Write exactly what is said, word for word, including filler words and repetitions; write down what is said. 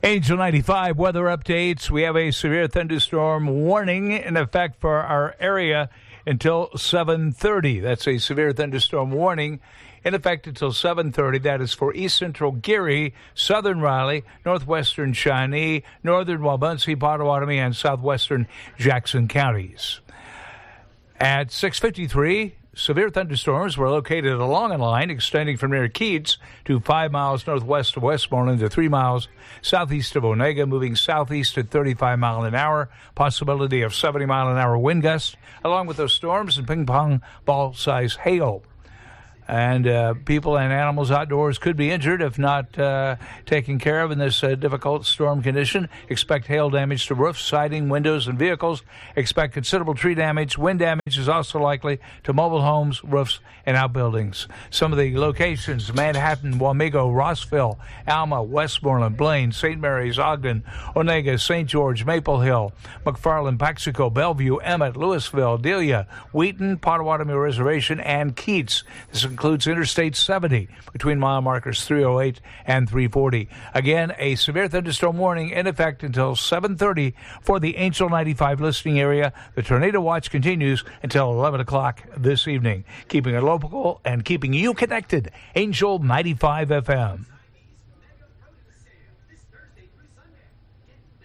Angel ninety-five weather updates. We have a severe thunderstorm warning in effect for our area until seven thirty. That's a severe thunderstorm warning in effect until seven thirty. That is for east central Geary, southern Raleigh, northwestern Shawnee, northern Wabaunsee, Potawatomi, and southwestern Jackson counties. At six fifty-three, severe thunderstorms were located along a line extending from near Keats to five miles northwest of Westmoreland to three miles southeast of Onega, moving southeast at thirty-five miles an hour. Possibility of seventy mile an hour wind gusts, along with those storms and ping-pong ball-size hail. And uh, people and animals outdoors could be injured if not uh, taken care of in this uh, difficult storm condition. Expect hail damage to roofs, siding, windows, and vehicles. Expect considerable tree damage. Wind damage is also likely to mobile homes, roofs, and outbuildings. Some of the locations: Manhattan, Wamego, Rossville, Alma, Westmoreland, Blaine, Saint Mary's, Ogden, Onega, Saint George, Maple Hill, McFarland, Paxico, Bellevue, Emmett, Louisville, Delia, Wheaton, Potawatomi Reservation, and Keats. This includes Interstate seventy between mile markers three oh eight and three forty. Again, a severe thunderstorm warning in effect until seven thirty for the Angel ninety-five listening area. The tornado watch continues until eleven o'clock this evening, keeping it local and keeping you connected. Angel ninety-five F M.